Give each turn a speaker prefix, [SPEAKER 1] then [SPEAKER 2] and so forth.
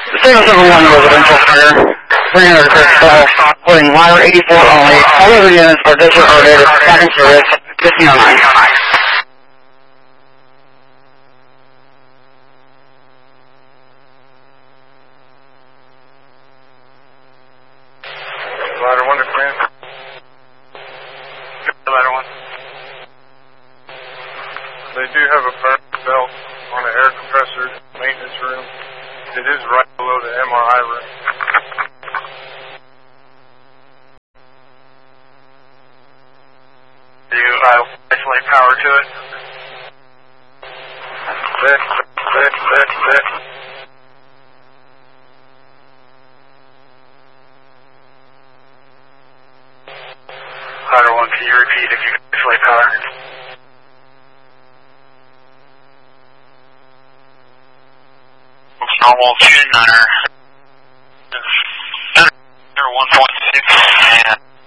[SPEAKER 1] 771 residential fire. 300 stall, holding ladder 84 only. All other units are disregarded. Back in service. 1509.
[SPEAKER 2] Ladder 1 to clear. Ladder 1. They do have a burn belt on an air compressor maintenance room. It is right below the MRI room. Do you isolate power to it? Set. Ladder 1, can you repeat if you can isolate power?
[SPEAKER 3] Normal 2 Nunner 1.6 and